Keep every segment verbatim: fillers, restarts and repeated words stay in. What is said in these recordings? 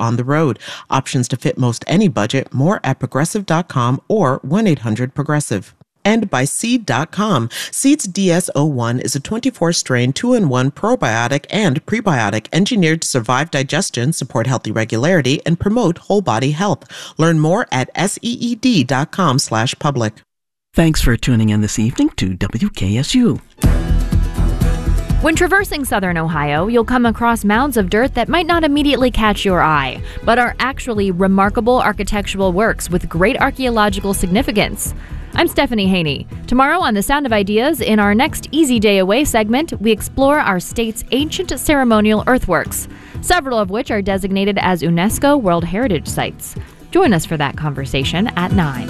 on the road. Options to fit most any budget. More at progressive dot com or one eight hundred progressive. And by Seed dot com. Seed's D S zero one is a twenty-four strain two in one probiotic and prebiotic engineered to survive digestion, support healthy regularity, and promote whole body health. Learn more at seed dot com slash public. Thanks for tuning in this evening to W K S U. When traversing southern Ohio, you'll come across mounds of dirt that might not immediately catch your eye, but are actually remarkable architectural works with great archaeological significance. I'm Stephanie Haney. Tomorrow on The Sound of Ideas, in our next Easy Day Away segment, we explore our state's ancient ceremonial earthworks, several of which are designated as UNESCO World Heritage Sites. Join us for that conversation at nine.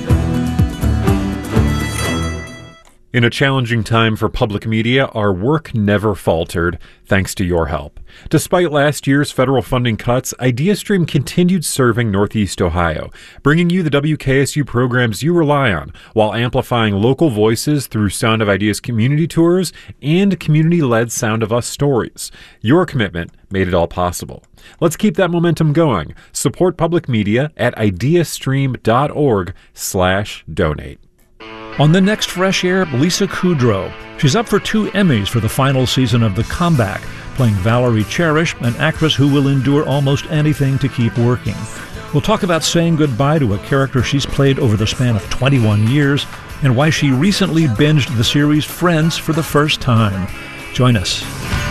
In a challenging time for public media, our work never faltered, thanks to your help. Despite last year's federal funding cuts, IdeaStream continued serving Northeast Ohio, bringing you the W K S U programs you rely on, while amplifying local voices through Sound of Ideas community tours and community-led Sound of Us stories. Your commitment made it all possible. Let's keep that momentum going. Support public media at ideastream.org slash donate. On the next Fresh Air, Lisa Kudrow. She's up for two Emmys for the final season of The Comeback, playing Valerie Cherish, an actress who will endure almost anything to keep working. We'll talk about saying goodbye to a character she's played over the span of twenty-one years and why she recently binged the series Friends for the first time. Join us.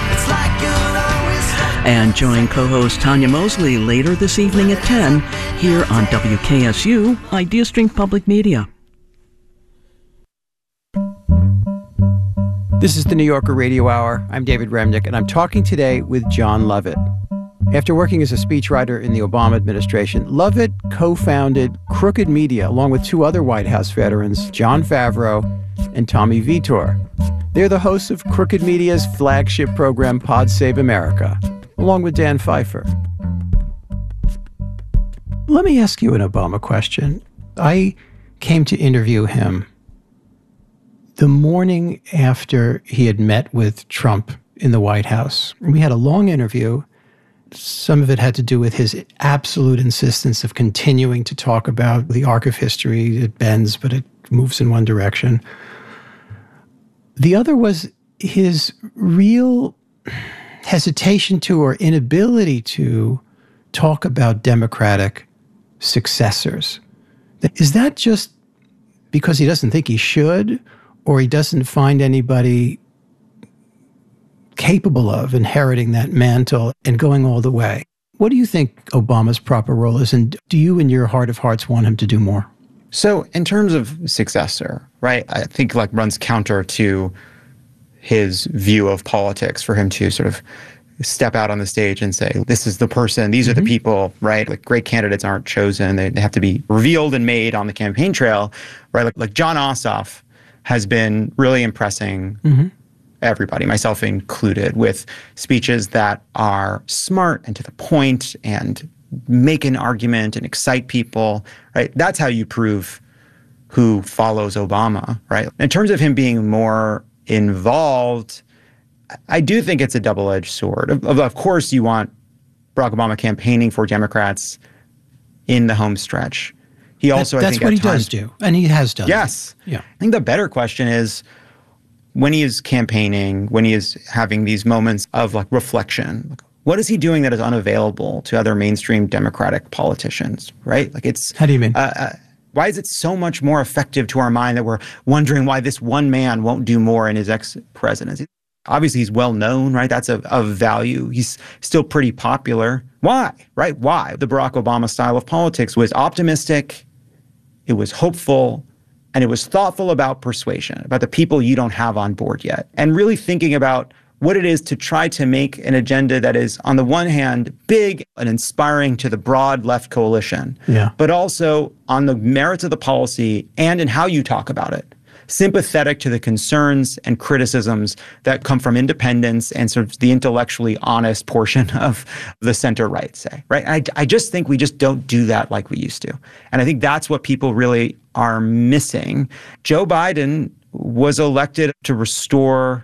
And join co-host Tanya Mosley later this evening at ten here on W K S U, IdeaStream Public Media. This is the New Yorker Radio Hour. I'm David Remnick, and I'm talking today with Jon Lovett. After working as a speechwriter in the Obama administration, Lovett co-founded Crooked Media along with two other White House veterans, Jon Favreau and Tommy Vitor. They're the hosts of Crooked Media's flagship program, Pod Save America, along with Dan Pfeiffer. Let me ask you an Obama question. I came to interview him the morning after he had met with Trump in the White House. We had a long interview. Some of it had to do with his absolute insistence of continuing to talk about the arc of history. It bends, but it moves in one direction. The other was his real hesitation to or inability to talk about Democratic successors. Is that just because he doesn't think he should, or he doesn't find anybody capable of inheriting that mantle and going all the way? What do you think Obama's proper role is, and do you in your heart of hearts want him to do more? So in terms of successor, right, I think like runs counter to his view of politics for him to sort of step out on the stage and say, this is the person, these are mm-hmm. the people, right? Like great candidates aren't chosen. They, they have to be revealed and made on the campaign trail, right? Like, like Jon Ossoff has been really impressing mm-hmm. everybody, myself included, with speeches that are smart and to the point and make an argument and excite people, right? That's how you prove who follows Obama, right? In terms of him being more involved, I do think it's a double-edged sword. Of, of course, you want Barack Obama campaigning for Democrats in the home stretch. He also, that, I that's think, what he times, does do, and he has done. Yes. That. Yeah. I think the better question is when he is campaigning, when he is having these moments of like reflection, like, what is he doing that is unavailable to other mainstream Democratic politicians, right? Like it's. How do you mean? Uh, uh, why is it so much more effective to our mind that we're wondering why this one man won't do more in his ex-presidency? Obviously, he's well known, right? That's of, of value. He's still pretty popular. Why, right? Why? The Barack Obama style of politics was optimistic, it was hopeful, and it was thoughtful about persuasion, about the people you don't have on board yet, and really thinking about what it is to try to make an agenda that is, on the one hand, big and inspiring to the broad left coalition, yeah. but also on the merits of the policy and in how you talk about it. Sympathetic to the concerns and criticisms that come from independents and sort of the intellectually honest portion of the center-right, say, right? I, I just think we just don't do that like we used to. And I think that's what people really are missing. Joe Biden was elected to restore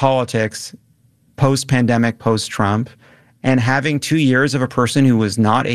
politics post-pandemic, post-Trump, and having two years of a person who was not